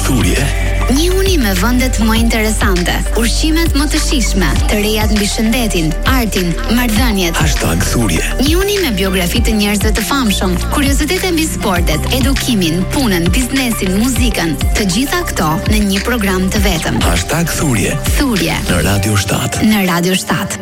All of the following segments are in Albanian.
Thurje. Një uni me vendet më interesante, ushqimet më të shijshme, të rejat mbi shëndetin, artin, marrëdhëniet. #Thurje. Një uni me biografi të njerëzve të famshëm, kuriozitete mbi sportet, edukimin, punën, biznesin, muzikën, të gjitha këto në një program të vetëm. #Thurje. Thurje Në Radio 7. Në Radio 7.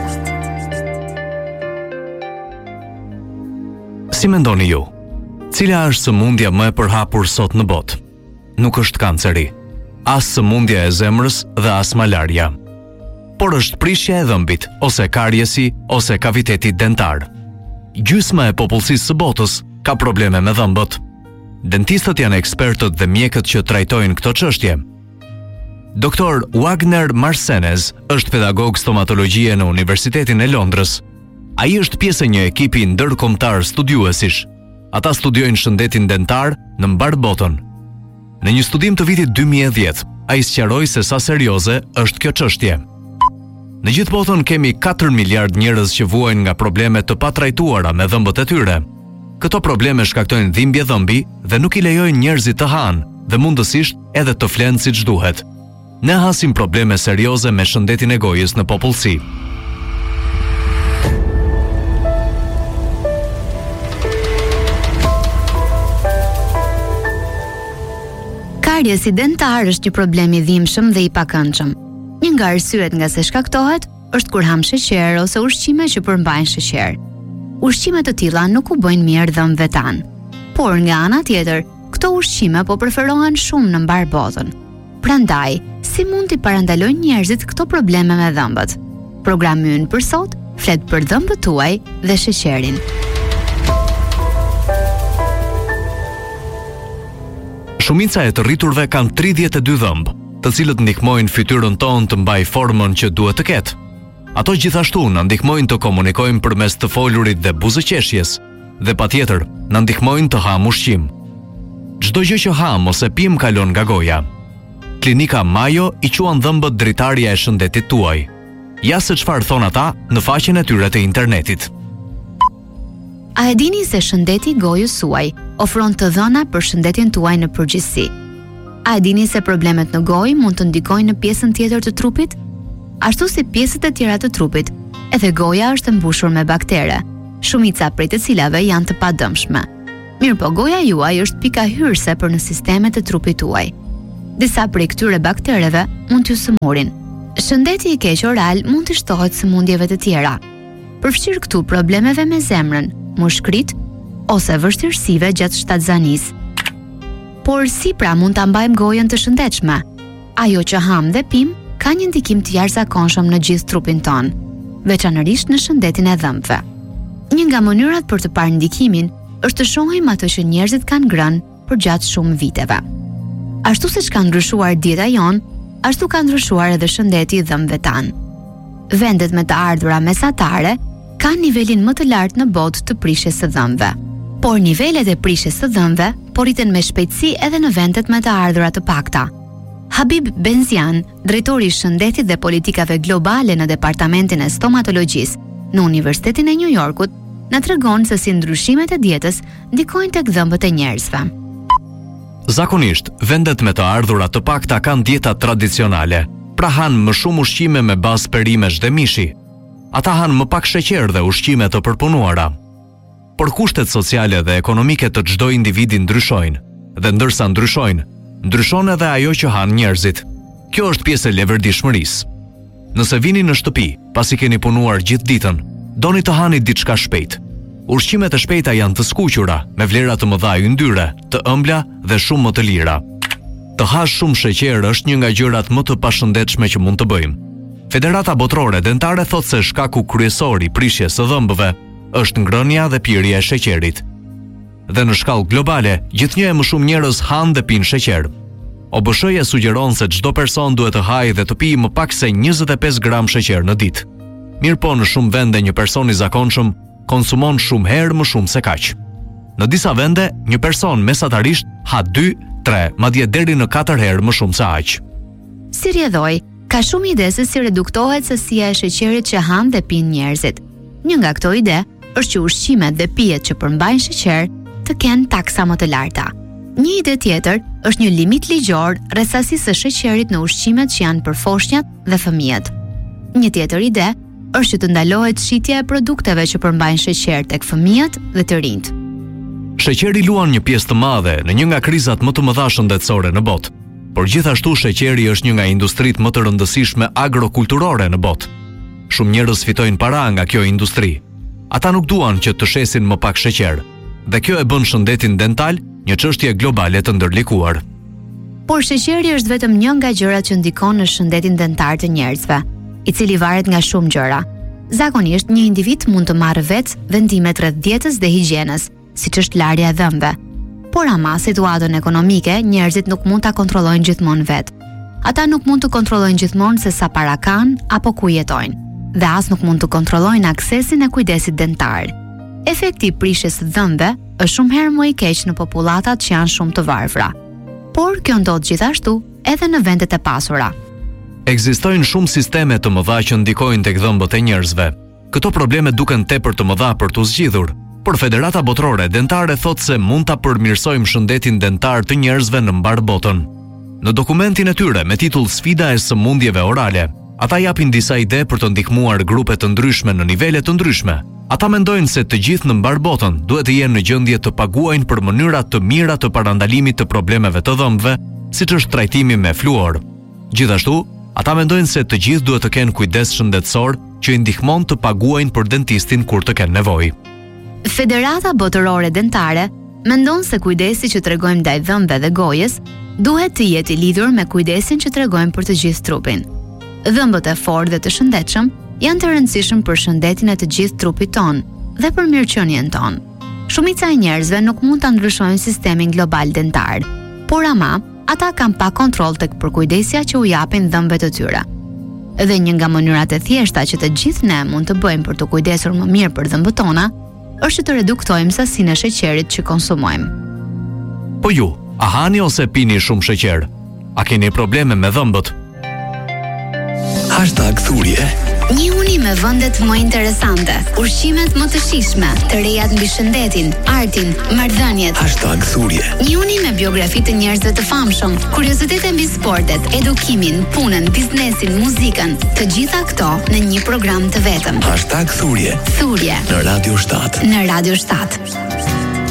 Si mendoni ju? Cila është sëmundja më e përhapur sot në botë? Nuk është kanceri, as sëmundja e zemrës dhe as malaria. Por është prishja e dhëmbit, ose kariesi, ose kaviteti dentar. Gjysma e popullsisë së botës ka probleme me dhëmbët. Dentistët janë ekspertët dhe mjekët që trajtojnë këto çështje. Doktor Wagner Marsenez është pedagog stomatologjie në Universitetin e Londrës. Ai është pjesë e një ekipi ndërkombëtar studiuesish. Ata studiojnë shëndetin dentar në mbar botën. Në një studim të vitit 2010, ai sqaroi se sa serioze është kjo çështje. Në gjithë botën kemi 4 miliard njerëz që vuajnë nga probleme të patrajtuara me dhëmbët e tyre. Këto probleme shkaktojnë dhimbje dhëmbi dhe nuk i lejojnë njerëzit të hanë dhe mundësisht edhe të flenë siç duhet. Ne hasim probleme serioze me shëndetin e gojës në popullsi. Kariesi dentar është një problem i dhimbshëm dhe i pakëndshëm. Një nga arsyet nga se shkaktohet është kur ham sheqer ose ushqime që përmbajnë sheqer. Ushqime të tilla nuk u bëjnë mirë dhëmbëve tanë. Por nga ana tjetër, këto ushqime po preferohen shumë në mbar botën. Prandaj, si mund t'i parandalojnë njerëzit këto probleme me dhëmbët? Programi ynë për sot flet për dhëmbët tuaj dhe sheqerin. Shumica e të rriturve kanë 32 dhëmbë, të cilët ndihmojnë fytyrën tonë të mbajë formën që duhet të ketë. Ato gjithashtu na ndihmojnë të komunikojmë përmes të folurit dhe buzëqeshjes, dhe patjetër na ndihmojnë të ham ushqim. Çdo gjë që ham ose pim kalon nga goja. Klinika Mayo i quan dhëmbët dritarja e shëndetit tuaj. Ja se çfarë thon ata në faqen e tyre të internetit. A e dini se shëndeti i gojës suaj ofron të dhëna për shëndetin tuaj në përgjithësi? A e dini se problemet në gojë mund të ndikojnë në pjesën tjetër të trupit? Ashtu si pjesët e tjera të trupit, edhe goja është mbushur me baktere, shumica prej të cilave janë të padëmshme. Mirëpo goja juaj është pika hyrëse për në sistemet e trupit tuaj. Disa prej këtyre baktereve mund t'ju sëmurin. Shëndeti i keq oral mund të shtohet sëmundjeve të tjera. Përfshir këtu problemeve me zemrën, mushkrit ose vështirësive gjatë shtatzanisë. Por si pra mund ta mbajmë gojën të shëndetshme? Ajo që ham dhe pim ka një ndikim të jashtëzakonshëm në gjithë trupin ton, veçanërisht në shëndetin e dhëmbëve. Një nga mënyrat për të parë ndikimin është të shohim atë që njerëzit kanë ngrënë përgjatë shumë viteve. Ashtu siç ka ndryshuar dieta jon, ashtu ka ndryshuar edhe shëndeti i dhëmbëve tan. Vendet me të ardhura mesatare kanë nivelin më të lartë në botë të prishjes së dhëmbëve. Por nivelet e prishjes së dhëmbëve po rriten me shpejtësi edhe në vendet me të ardhura të pakta. Habib Benzian, drejtori i shëndetit dhe politikave globale në Departamentin e Stomatologjisë në Universitetin e New Yorkut, na tregon se si ndryshimet e dietës ndikojnë tek dhëmbët e njerëzve. Zakonisht, vendet me të ardhura të pakta kanë dieta tradicionale, pra hanë më shumë ushqime me bazë perimesh dhe mishi. Ata hanë më pak sheqer dhe ushqime të përpunuara. Por kushtet sociale dhe ekonomike të çdo individi ndryshojnë, dhe ndërsa ndryshon edhe ajo që hanë njerëzit. Kjo është pjesë e levërdishmërisë. Nëse vini në shtëpi, pasi keni punuar gjithë ditën, doni të hani diçka shpejt. Ushqimet e shpejta janë të skuqura, me vlera të mëdha yndyre, të ëmbla dhe shumë më të lira. Të hash shumë sheqer është një nga gjërat më të pashëndetshme që mund të bëjmë. Federata Botërore Dentare thotë se shkaku kryesor i prishjes së dhëmbëve është ngrënia dhe pirja e sheqerit. Dhe në shkallë globale, gjithnjë e më shumë njerëz hanë dhe pinë sheqer. OBSH-ja sugjeron se çdo person duhet të hajë dhe të pijë më pak se 25 gram sheqer në ditë. Mirëpo në shumë vende një person i zakonshëm konsumon shumë herë më shumë se kaq. Në disa vende, një person mesatarisht ha 2, 3, madje deri në 4 herë më shumë se aq. Si rrjedhoj, ka shumë ide se si reduktohet sësia e sheqerit që hanë dhe pinë njerëzit. Një nga këto ide është që ushqimet dhe pijet që përmbajnë sheqer të kenë taksa më të larta. Një ide tjetër është një limit ligjor rreth sasisë së sheqerit në ushqimet që janë për foshnjat dhe fëmijët. Një tjetër ide është që të ndalohet shitja e produkteve që përmbajnë sheqer tek fëmijët dhe të rinjt. Sheqeri luan një pjesë të madhe në një nga krizat më të mëdha shëndetësore në botë, por gjithashtu sheqeri është një nga industritë më të rëndësishme agrokulturore në botë. Shumë njerëz fitojnë para nga kjo industri. Ata nuk duan që të shesin më pak sheqer, dhe kjo e bën shëndetin dental një çështje globale të ndërlikuar. Por sheqeri është vetëm një nga gjërat që ndikon në shëndetin dentar të njerëzve, i cili varet nga shumë gjëra. Zakonisht një individ mund të marrë vetë vendimet rreth dietës dhe higjienës, siç është larja e dhëmbëve. Por ama situatën ekonomike, njerëzit nuk mund ta kontrollojnë gjithmonë vetë. Ata nuk mund të kontrollojnë gjithmonë se sa para kanë apo ku jetojnë, dhe as nuk mund të kontrollojnë aksesin e kujdesit dentar. Efekti i prishjes së dhëmbëve është shumë herë më i keq në popullatat që janë shumë të varfra. Por kjo ndodh gjithashtu edhe në vendet e pasura. Ekzistojnë shumë sisteme të mëdha që ndikojnë tek dhëmbët e njerëzve. Këto probleme duken tepër të mëdha për t'u zgjidhur, por Federata Botërore Dentare thotë se mund ta përmirësojmë shëndetin dentar të njerëzve në mbar botën. Në dokumentin e tyre me titull Sfida e sëmundjeve orale, ata japin disa ide për të ndihmuar grupe të ndryshme në nivele të ndryshme. Ata mendojnë se të gjithë në mbar botën duhet të jenë në gjendje të paguajnë për mënyra të mira të parandalimit të problemeve të dhëmbëve, siç është trajtimi me fluor. Gjithashtu, ata mendojnë se të gjithë duhet të kenë kujdes shëndetësor që i ndihmon të paguajnë për dentistin kur të kenë nevojë. Federata Botërore Dentare mendon se kujdesi që tregojmë ndaj dhëmbëve dhe gojës duhet të jetë i lidhur me kujdesin që tregojmë për të gjithë trupin. Dhëmbët e fortë dhe të shëndetshëm janë të rëndësishëm për shëndetin e të gjithë trupit ton dhe për mirëqenien ton. Shumica e njerëzve nuk mund ta ndryshojnë sistemin global dentar, por ama ata kanë pa kontroll tek përkujdesja që u japin dhëmbëve të tyre. Dhe një nga mënyrat e thjeshta që të gjithë ne mund të bëjmë për të kujdesur më mirë për dhëmbët tona është të reduktojmë sasinë e sheqerit që konsumojmë. Po ju, a hani ose pini shumë sheqer? A keni probleme me dhëmbët? #thurje. Një uni me vendet më interesante, ushqimet më të shijshme, të rejat mbi shëndetin, artin, marrëdhëniet. #thurje. Një uni me biografi të njerëzve të famshëm, kuriozitete mbi sportet, edukimin, punën, biznesin, muzikën, të gjitha këto në një program të vetëm. #thurje. Thurje Në Radio 7. Në Radio 7.